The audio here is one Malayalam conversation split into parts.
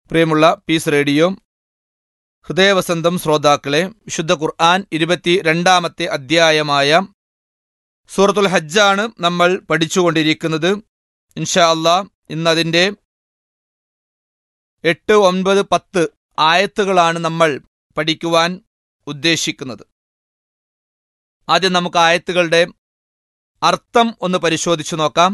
പ്രിയമുള്ള പീസ് റേഡിയോ ഹൃദയവസന്തം ശ്രോതാക്കളെ, വിശുദ്ധ ഖുർആൻ 22-ാമത്തെ അധ്യായമായ സൂറത്തുൽ ഹജ്ജാണ് നമ്മൾ പഠിച്ചുകൊണ്ടിരിക്കുന്നത്. ഇൻഷാ അല്ലാഹ് ഇന്നതിൻ്റെ 8, 9, 10 ആയത്തുകളാണ് നമ്മൾ പഠിക്കുവാൻ ഉദ്ദേശിക്കുന്നത്. ആദ്യം നമുക്ക് ആയത്തുകളുടെ അർത്ഥം ഒന്ന് പരിശോധിച്ചു നോക്കാം.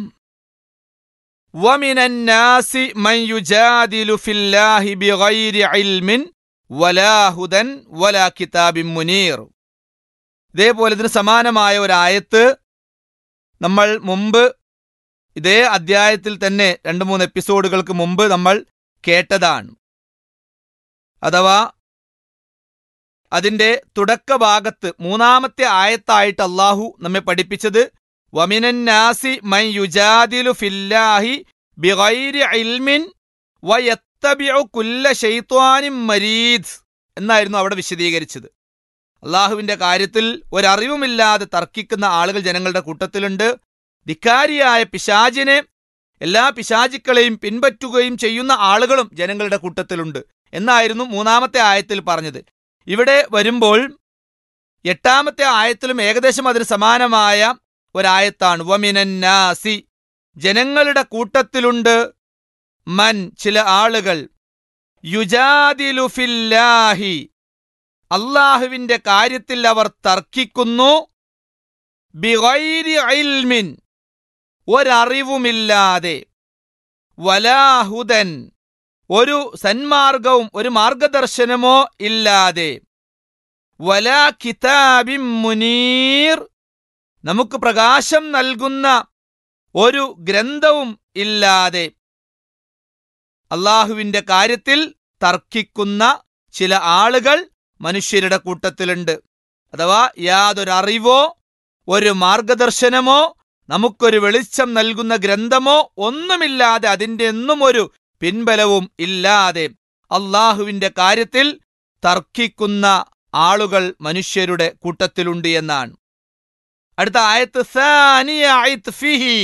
വമിനൻ നാസി മൻ യുജാദിലു ഫില്ലാഹി ബിഗൈരി ഇൽമിൻ വലാ ഹുദൻ വലാ കിതാബിൻ മുനീർ. ഇതേപോലെ ഇതിന് സമാനമായ ഒരു ആയത്ത് നമ്മൾ മുമ്പ് ഇതേ അധ്യായത്തിൽ തന്നെ 2-3 എപ്പിസോഡുകൾക്ക് മുമ്പ് നമ്മൾ കേട്ടതാണ്. അഥവാ അതിൻ്റെ തുടക്ക ഭാഗത്ത് 3-ാമത്തെ ആയത്തായിട്ട് അള്ളാഹു നമ്മെ പഠിപ്പിച്ചത് വമിനൻ നാസി മൻ യുജാദിലു ഫില്ലാഹി ബിഗൈരി ഇൽമിൻ വയത്തബിഉ കുല്ല ശൈത്വാനിൻ മരീദ് എന്നായിരുന്നു അവിടെ വിശദീകരിച്ചത്. അള്ളാഹുവിൻ്റെ കാര്യത്തിൽ ഒരറിവുമില്ലാതെ തർക്കിക്കുന്ന ആളുകൾ ജനങ്ങളുടെ കൂട്ടത്തിലുണ്ട്. ധിക്കാരിയായ പിശാചിനെ, എല്ലാ പിശാചുക്കളെയും പിൻപറ്റുകയും ചെയ്യുന്ന ആളുകളും ജനങ്ങളുടെ കൂട്ടത്തിലുണ്ട് എന്നായിരുന്നു 3-ാമത്തെ ആയത്തിൽ പറഞ്ഞത്. ഇവിടെ വരുമ്പോൾ 8-ാമത്തെ ആയത്തിലും ഏകദേശം അതിന് സമാനമായ ഒരായത്താണ്. വമിനൻ നാസി, ജനങ്ങളുടെ കൂട്ടത്തിലുണ്ട്, മൻ, ചില ആളുകൾ, യുജാദിലു ഫില്ലാഹി, അള്ളാഹുവിന്റെ കാര്യത്തിൽ അവർ തർക്കിക്കുന്നു, ബിഗൈരി ഇൽമിൻ, ഒരറിവുമില്ലാതെ, വലാഹുദൻ, ഒരു സന്മാർഗവും ഒരു മാർഗദർശനമോ ഇല്ലാതെ, വലാ കിതാബിൻ മുനീർ, നമുക്ക് പ്രകാശം നൽകുന്ന ഒരു ഗ്രന്ഥവും ഇല്ലാതെ അള്ളാഹുവിന്റെ കാര്യത്തിൽ തർക്കിക്കുന്ന ചില ആളുകൾ മനുഷ്യരുടെ കൂട്ടത്തിലുണ്ട്. അഥവാ യാതൊരറിവോ ഒരു മാർഗദർശനമോ നമുക്കൊരു വെളിച്ചം നൽകുന്ന ഗ്രന്ഥമോ ഒന്നുമില്ലാതെ, അതിൻ്റെ ഒന്നും ഒരു പിൻബലവും ഇല്ലാതെ അള്ളാഹുവിന്റെ കാര്യത്തിൽ തർക്കിക്കുന്ന ആളുകൾ മനുഷ്യരുടെ കൂട്ടത്തിലുണ്ട് എന്നാണ്. അടുത്ത ആയത്ത് സാനിയ ഇത്ഫിഹി,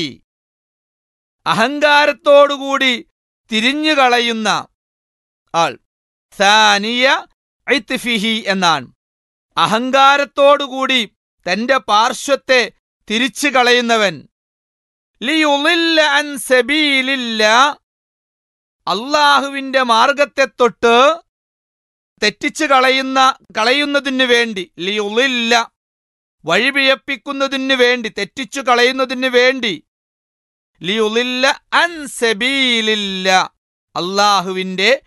അഹങ്കാരത്തോടുകൂടി തിരിഞ്ഞു കളയുന്ന ആൾ. സാനിയ ഇത്ഫിഹി എന്നാണ്. അഹങ്കാരത്തോടുകൂടി തന്റെ പാർശ്വത്തെ തിരിച്ചു കളയുന്നവൻ. ലിയുളില്ല അൻ സബീലില്ലാ, അള്ളാഹുവിന്റെ മാർഗത്തെ തൊട്ട് തെറ്റിച്ചു കളയുന്നതിനു വേണ്ടി, ലിയുളില്ല, വഴിപിഴപ്പിക്കുന്നതിനു വേണ്ടി, തെറ്റിച്ചു കളയുന്നതിനു വേണ്ടി, ലിയുളില്ല അൻ സബീലില്ല, അള്ളാഹുവിന്റെ